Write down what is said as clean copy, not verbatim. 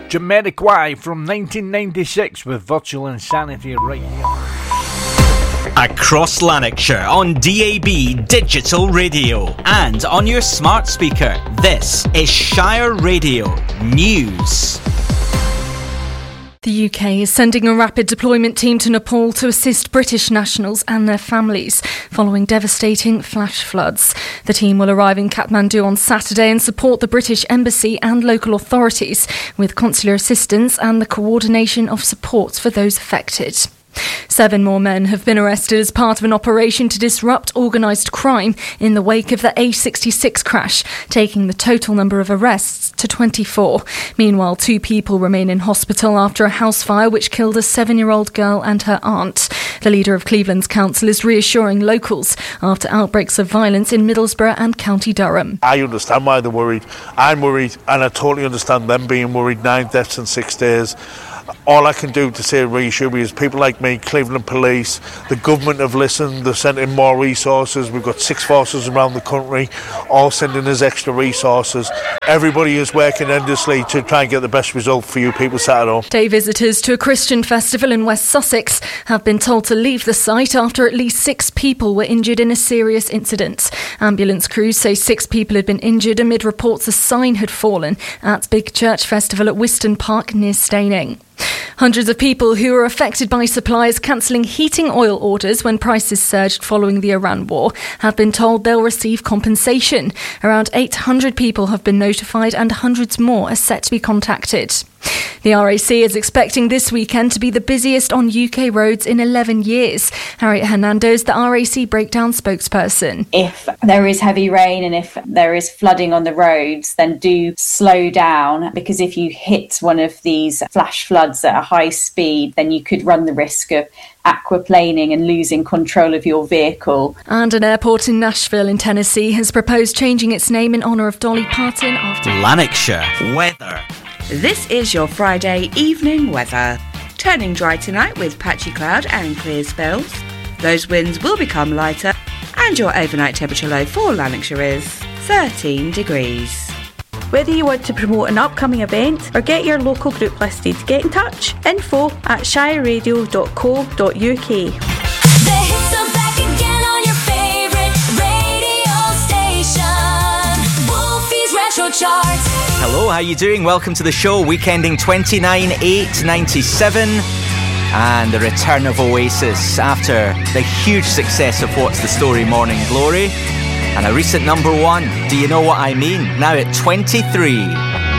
Jamiroquai from 1996 with Virtual Insanity right here. Across Lanarkshire on DAB Digital Radio and on your smart speaker. This is Shire Radio News. The UK is sending a rapid deployment team to Nepal to assist British nationals and their families following devastating flash floods. The team will arrive in Kathmandu on Saturday and support the British Embassy and local authorities with consular assistance and the coordination of supports for those affected. 7 more men have been arrested as part of an operation to disrupt organised crime in the wake of the A66 crash, taking the total number of arrests to 24. Meanwhile, 2 people remain in hospital after a house fire which killed a 7-year-old girl and her aunt. The leader of Cleveland's council is reassuring locals after outbreaks of violence in Middlesbrough and County Durham. I understand why they're worried. I'm worried, and I totally understand them being worried. 9 deaths in 6 days. All I can do to say reassure you is people like me, Cleveland Police, the government have listened, they've sent in more resources. We've got 6 forces around the country, all sending us extra resources. Everybody is working endlessly to try and get the best result for you people sat at home. Day visitors to a Christian festival in West Sussex have been told to leave the site after at least 6 people were injured in a serious incident. Ambulance crews say 6 people had been injured amid reports a sign had fallen at Big Church Festival at Wiston Park near Staining. Hundreds of people who were affected by suppliers cancelling heating oil orders when prices surged following the Iran war have been told they'll receive compensation. Around 800 people have been notified and hundreds more are set to be contacted. The RAC is expecting this weekend to be the busiest on UK roads in 11 years. Harriet Hernandez, the RAC breakdown spokesperson. If there is heavy rain and if there is flooding on the roads, then do slow down, because if you hit one of these flash floods at a high speed, then you could run the risk of aquaplaning and losing control of your vehicle. And an airport in Nashville in Tennessee has proposed changing its name in honour of Dolly Parton after Lanarkshire weather. This is your Friday evening weather. Turning dry tonight with patchy cloud and clear spells. Those winds will become lighter and your overnight temperature low for Lanarkshire is 13 degrees. Whether you want to promote an upcoming event or get your local group listed, get in touch. info@shireradio.co.uk. The hits are back again on your favourite radio station. Wolfie's Retro Charts. Hello, how you doing? Welcome to the show. Week ending 29/8/97 and the return of Oasis after the huge success of What's the Story Morning Glory and a recent number 1, Do You Know What I Mean? Now at 23.